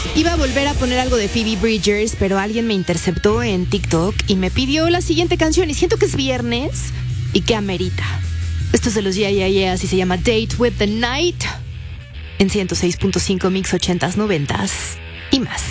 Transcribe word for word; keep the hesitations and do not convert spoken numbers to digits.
Iba a volver a poner algo de Phoebe Bridgers, pero alguien me interceptó en TikTok y me pidió la siguiente canción. Y siento que es viernes y que amerita. Esto es de los Yeah Yeah Yeahs y se llama Date with the Night en ciento seis punto cinco Mix ochentas, noventas y más.